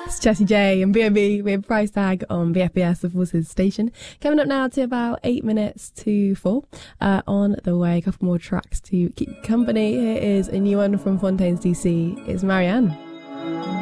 It's Jessie J and B.O.B with Price Tag on BFBS, the Forces station. Coming up now to about 8 minutes to 4. On the way, a couple more tracks to keep you company. Here is a new one from Fontaines DC. It's Marianne.